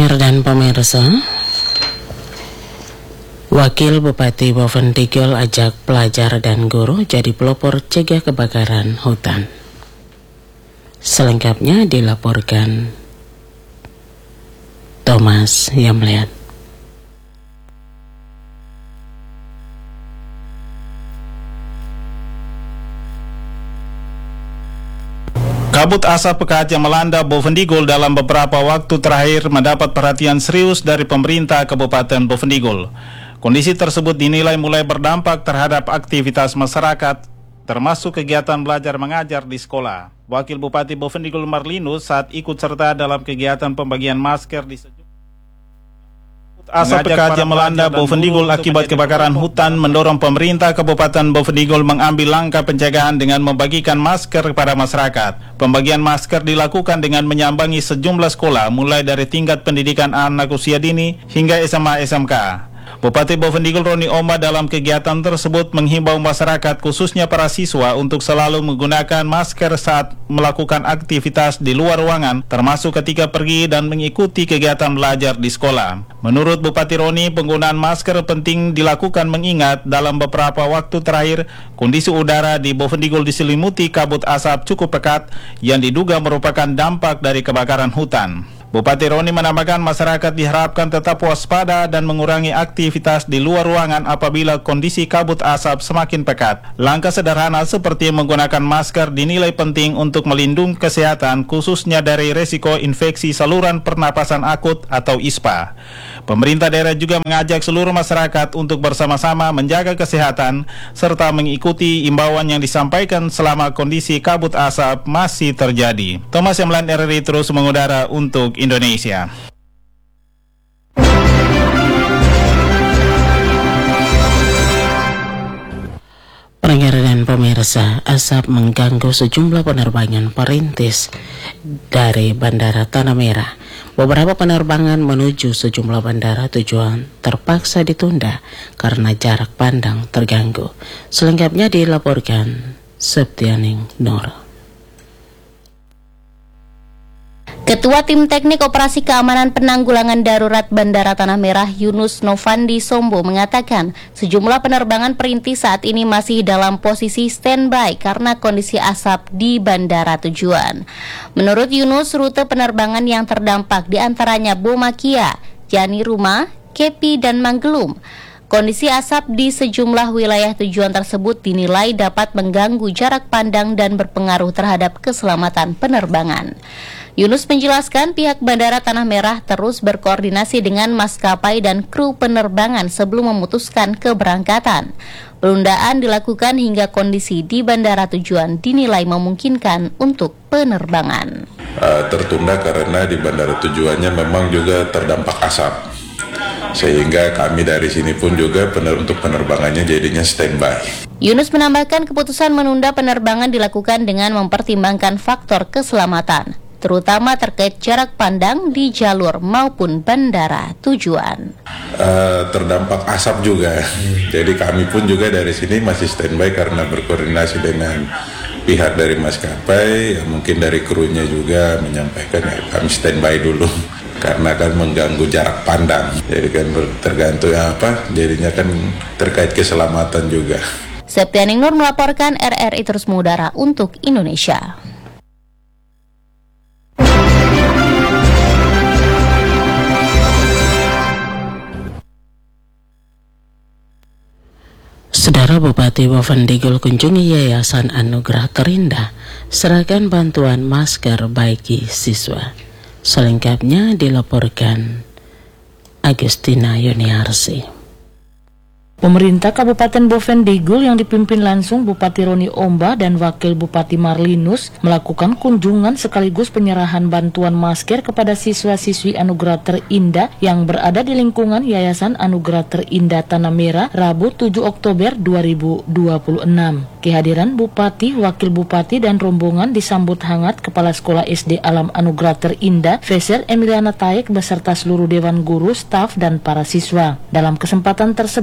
Pendengar dan pemirsa, Wakil Bupati Bovendigul ajak pelajar dan guru jadi pelopor cegah kebakaran hutan. Selengkapnya dilaporkan Thomas Yamlian. Kabut asap pekat yang melanda Bovendigul dalam beberapa waktu terakhir mendapat perhatian serius dari pemerintah Kabupaten Bovendigul. Kondisi tersebut dinilai mulai berdampak terhadap aktivitas masyarakat, termasuk kegiatan belajar mengajar di sekolah. Wakil Bupati Bovendigul Marlinus saat ikut serta dalam kegiatan pembagian masker di sejumlah asap pekat yang melanda Bovendigul akibat kebakaran hutan mendorong pemerintah Kabupaten Bovendigul mengambil langkah pencegahan dengan membagikan masker kepada masyarakat. Pembagian masker dilakukan dengan menyambangi sejumlah sekolah mulai dari tingkat pendidikan anak usia dini hingga SMA SMK. Bupati Bovendigul Roni Omba dalam kegiatan tersebut menghimbau masyarakat khususnya para siswa untuk selalu menggunakan masker saat melakukan aktivitas di luar ruangan, termasuk ketika pergi dan mengikuti kegiatan belajar di sekolah. Menurut Bupati Roni, penggunaan masker penting dilakukan mengingat dalam beberapa waktu terakhir kondisi udara di Bovendigul diselimuti kabut asap cukup pekat yang diduga merupakan dampak dari kebakaran hutan. Bupati Roni menambahkan masyarakat diharapkan tetap waspada dan mengurangi aktivitas di luar ruangan apabila kondisi kabut asap semakin pekat. Langkah sederhana seperti menggunakan masker dinilai penting untuk melindungi kesehatan khususnya dari resiko infeksi saluran pernapasan akut atau ISPA. Pemerintah daerah juga mengajak seluruh masyarakat untuk bersama-sama menjaga kesehatan serta mengikuti imbauan yang disampaikan selama kondisi kabut asap masih terjadi. Thomas Yamlian, RRI terus mengudara untuk Indonesia. Pendengar dan pemirsa, asap mengganggu sejumlah penerbangan perintis dari Bandara Tanah Merah. Beberapa penerbangan menuju sejumlah bandara tujuan terpaksa ditunda karena jarak pandang terganggu. Selengkapnya dilaporkan Septianing Nur. Ketua Tim Teknik Operasi Keamanan Penanggulangan Darurat Bandara Tanah Merah Yunus Novandi Sombo mengatakan sejumlah penerbangan perintis saat ini masih dalam posisi standby karena kondisi asap di bandara tujuan. Menurut Yunus, rute penerbangan yang terdampak diantaranya Bomakia, Jani Rumah, Kepi, dan Manggelum. Kondisi asap di sejumlah wilayah tujuan tersebut dinilai dapat mengganggu jarak pandang dan berpengaruh terhadap keselamatan penerbangan. Yunus menjelaskan pihak Bandara Tanah Merah terus berkoordinasi dengan maskapai dan kru penerbangan sebelum memutuskan keberangkatan. Penundaan dilakukan hingga kondisi di bandara tujuan dinilai memungkinkan untuk penerbangan. Tertunda karena di bandara tujuannya memang juga terdampak asap. Sehingga kami dari sini pun juga untuk penerbangannya jadinya standby. Yunus menambahkan keputusan menunda penerbangan dilakukan dengan mempertimbangkan faktor keselamatan, terutama terkait jarak pandang di jalur maupun bandara tujuan. Terdampak asap juga, jadi kami pun juga dari sini masih standby karena berkoordinasi dengan pihak dari maskapai, mungkin dari krunya juga menyampaikan ya kami standby dulu. Karena kan mengganggu jarak pandang, jadi kan tergantung jadinya kan terkait keselamatan juga. Septianing Nur melaporkan, RRI terus mengudara untuk Indonesia. Saudara Bupati Bovendigul kunjungi Yayasan Anugerah Terindah, serahkan bantuan masker bagi siswa. Selengkapnya dilaporkan Agustina Yuniarsi. Pemerintah Kabupaten Bovendigul yang dipimpin langsung Bupati Roni Omba dan Wakil Bupati Marlinus melakukan kunjungan sekaligus penyerahan bantuan masker kepada siswa-siswi Anugerah Terindah yang berada di lingkungan Yayasan Anugerah Terindah Tanah Merah Rabu 7 Oktober 2026. Kehadiran Bupati, Wakil Bupati dan rombongan disambut hangat Kepala Sekolah SD Alam Anugerah Terindah Feser Emiliana Taek beserta seluruh Dewan Guru, staf dan para siswa. Dalam kesempatan tersebut, Kepala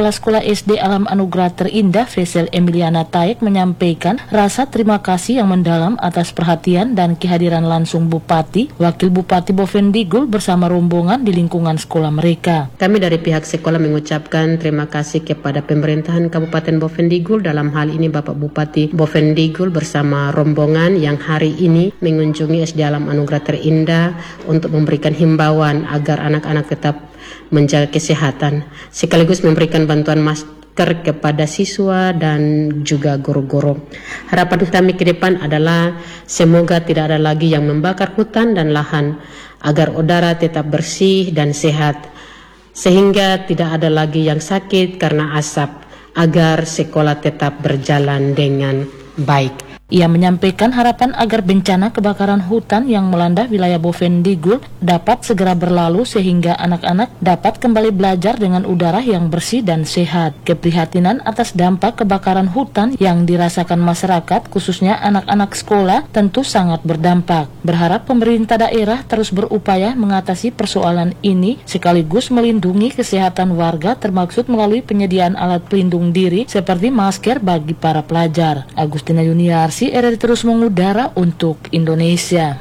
Kepala Sekolah SD Alam Anugerah Terindah Vesel Emiliana Taek menyampaikan rasa terima kasih yang mendalam atas perhatian dan kehadiran langsung Bupati, Wakil Bupati Bovendigul bersama rombongan di lingkungan sekolah mereka. Kami dari pihak sekolah mengucapkan terima kasih kepada pemerintahan Kabupaten Bovendigul, dalam hal ini Bapak Bupati Bovendigul bersama rombongan yang hari ini mengunjungi SD Alam Anugerah Terindah untuk memberikan himbauan agar anak-anak tetap menjaga kesehatan, sekaligus memberikan bantuan masker kepada siswa dan juga guru-guru. Harapan kami ke depan adalah semoga tidak ada lagi yang membakar hutan dan lahan, agar udara tetap bersih dan sehat, sehingga tidak ada lagi yang sakit karena asap, agar sekolah tetap berjalan dengan baik. Ia menyampaikan harapan agar bencana kebakaran hutan yang melanda wilayah Bovendigul dapat segera berlalu sehingga anak-anak dapat kembali belajar dengan udara yang bersih dan sehat. Keprihatinan atas dampak kebakaran hutan yang dirasakan masyarakat, khususnya anak-anak sekolah, tentu sangat berdampak. Berharap pemerintah daerah terus berupaya mengatasi persoalan ini sekaligus melindungi kesehatan warga, termaksud melalui penyediaan alat pelindung diri seperti masker bagi para pelajar. Agustina Yuniarsi, RRI terus mengudara untuk Indonesia.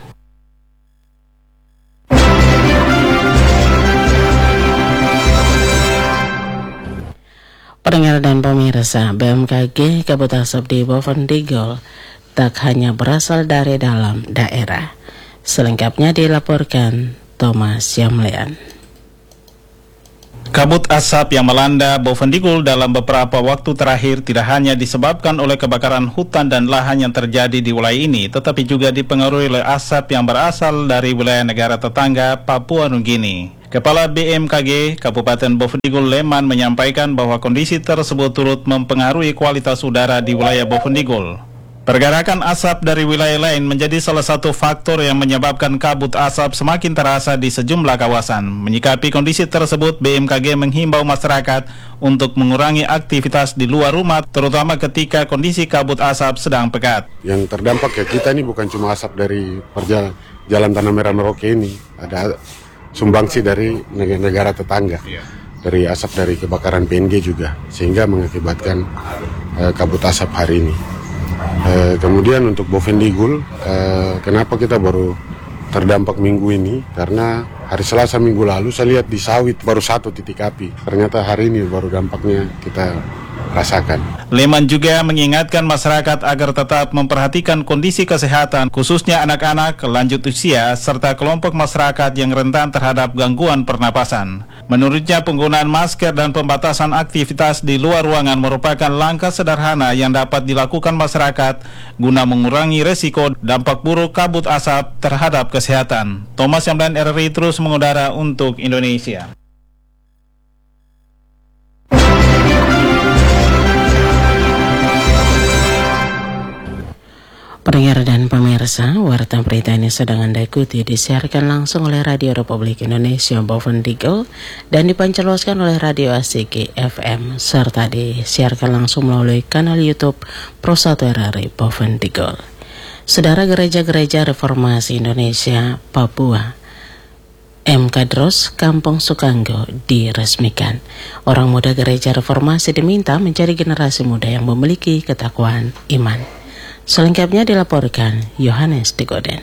Pendengar dan pemirsa, BMKG Kabut Asap di Bovendigul tak hanya berasal dari dalam daerah. Selengkapnya dilaporkan Thomas Yamlian. Kabut asap yang melanda Bovendigul dalam beberapa waktu terakhir tidak hanya disebabkan oleh kebakaran hutan dan lahan yang terjadi di wilayah ini, tetapi juga dipengaruhi oleh asap yang berasal dari wilayah negara tetangga Papua Nugini. Kepala BMKG Kabupaten Bovendigul Leman menyampaikan bahwa kondisi tersebut turut mempengaruhi kualitas udara di wilayah Bovendigul. Pergerakan asap dari wilayah lain menjadi salah satu faktor yang menyebabkan kabut asap semakin terasa di sejumlah kawasan. Menyikapi kondisi tersebut, BMKG menghimbau masyarakat untuk mengurangi aktivitas di luar rumah, terutama ketika kondisi kabut asap sedang pekat. Yang terdampak ya kita ini bukan cuma asap dari Jalan Tanah Merah Merauke ini, ada sumbangsi dari negara tetangga, dari asap dari kebakaran PNG juga, sehingga mengakibatkan kabut asap hari ini. Kemudian untuk Bovendigul, kenapa kita baru terdampak minggu ini? Karena hari Selasa minggu lalu saya lihat di sawit baru 1 titik api. Ternyata hari ini baru dampaknya kita rasakan. Leman juga mengingatkan masyarakat agar tetap memperhatikan kondisi kesehatan, khususnya anak-anak, lanjut usia, serta kelompok masyarakat yang rentan terhadap gangguan pernapasan. Menurutnya, penggunaan masker dan pembatasan aktivitas di luar ruangan merupakan langkah sederhana yang dapat dilakukan masyarakat guna mengurangi resiko dampak buruk kabut asap terhadap kesehatan. Thomas Yamlian, RRI terus mengudara untuk Indonesia. Pendengar dan pemirsa, warta berita ini sedang Anda ikuti disiarkan langsung oleh Radio Republik Indonesia Bovendigul dan dipancarluaskan oleh Radio ACG FM serta disiarkan langsung melalui kanal YouTube Pro 1 RRI Bovendigul. Saudara, Gereja-Gereja Reformasi Indonesia Papua MKDROS Kampung Sukanggo diresmikan. Orang muda Gereja Reformasi diminta menjadi generasi muda yang memiliki ketakwaan iman. Selengkapnya dilaporkan Yohanes Digoden.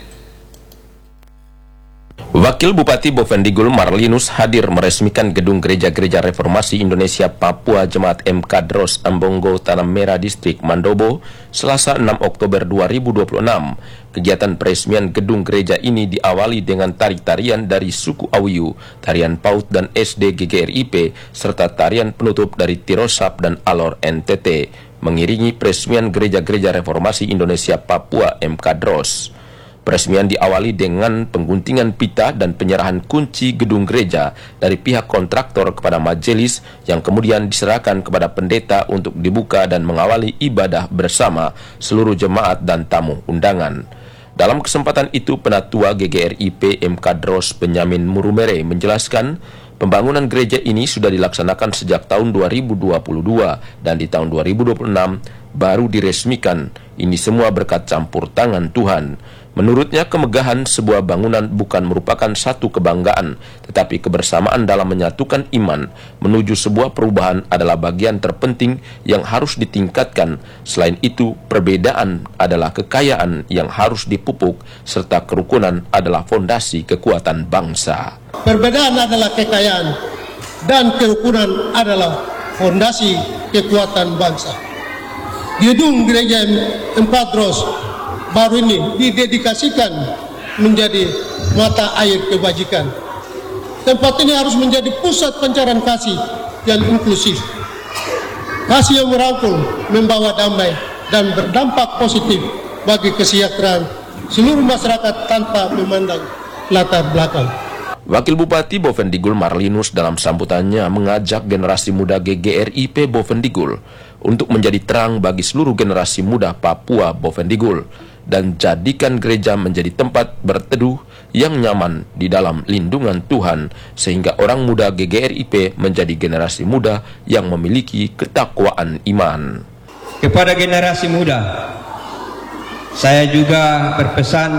Wakil Bupati Bovendigul Marlinus hadir meresmikan gedung Gereja-Gereja Reformasi Indonesia Papua Jemaat MKDROS Ambongo Tanah Merah Distrik Mandobo Selasa 6 Oktober 2026. Kegiatan peresmian gedung gereja ini diawali dengan tari-tarian dari suku Awiyu, tarian PAUD dan SD GGRIP, serta tarian penutup dari Tirosap dan Alor NTT, mengiringi peresmian Gereja-Gereja Reformasi Indonesia Papua MKDROS. Peresmian diawali dengan pengguntingan pita dan penyerahan kunci gedung gereja dari pihak kontraktor kepada majelis yang kemudian diserahkan kepada pendeta untuk dibuka dan mengawali ibadah bersama seluruh jemaat dan tamu undangan. Dalam kesempatan itu, Penatua GGRIP MKDROS Benyamin Murumere menjelaskan pembangunan gereja ini sudah dilaksanakan sejak tahun 2022 dan di tahun 2026 baru diresmikan. Ini semua berkat campur tangan Tuhan. Menurutnya, kemegahan sebuah bangunan bukan merupakan satu kebanggaan, tetapi kebersamaan dalam menyatukan iman menuju sebuah perubahan adalah bagian terpenting yang harus ditingkatkan. Selain itu, perbedaan adalah kekayaan yang harus dipupuk, serta kerukunan adalah fondasi kekuatan bangsa. Perbedaan adalah kekayaan, dan kerukunan adalah fondasi kekuatan bangsa. Gedung Gereja Empadros baru ini didedikasikan menjadi mata air kebajikan. Tempat ini harus menjadi pusat pencarian kasih yang inklusif. Kasih yang merangkul, membawa damai, dan berdampak positif bagi kesejahteraan seluruh masyarakat tanpa memandang latar belakang. Wakil Bupati Bovendigul Marlinus dalam sambutannya mengajak generasi muda GGRIP Bovendigul untuk menjadi terang bagi seluruh generasi muda Papua Bovendigul dan jadikan gereja menjadi tempat berteduh yang nyaman di dalam lindungan Tuhan, sehingga orang muda GGRIP menjadi generasi muda yang memiliki ketakwaan iman. Kepada generasi muda, saya juga berpesan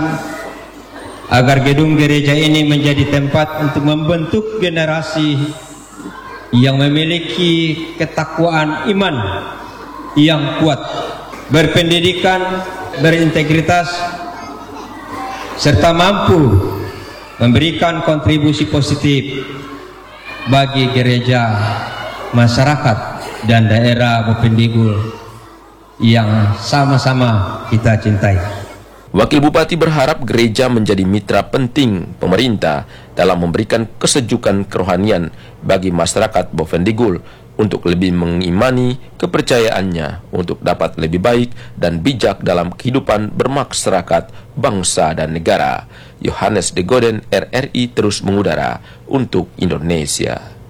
agar gedung gereja ini menjadi tempat untuk membentuk generasi yang memiliki ketakwaan iman yang kuat, berpendidikan, berintegritas, serta mampu memberikan kontribusi positif bagi gereja, masyarakat, dan daerah Bovendigul yang sama-sama kita cintai. Wakil Bupati berharap gereja menjadi mitra penting pemerintah dalam memberikan kesejukan kerohanian bagi masyarakat Bovendigul untuk lebih mengimani kepercayaannya untuk dapat lebih baik dan bijak dalam kehidupan bermasyarakat, bangsa, dan negara. Yohanes de Goden, RRI terus mengudara untuk Indonesia.